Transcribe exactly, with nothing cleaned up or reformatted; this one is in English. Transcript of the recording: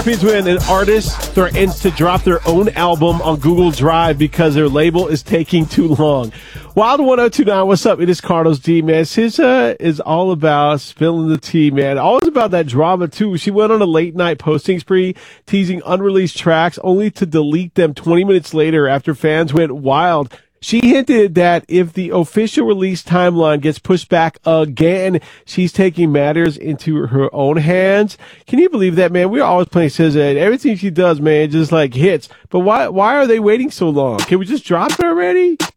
happens when an artist threatens to drop their own album on Google Drive because their label is taking too long. Wild one oh two nine, what's up? It is Carlos D, man. Sis uh, is all about spilling the tea, man. Always about that drama, too. She went on a late night posting spree, teasing unreleased tracks, only to delete them twenty minutes later after fans went wild. She hinted that if the official release timeline gets pushed back again, she's taking matters into her own hands. Can you believe that, man? We're always playing S Z A. Everything she does, man, just like hits. But why, why are they waiting so long? Can we just drop it already?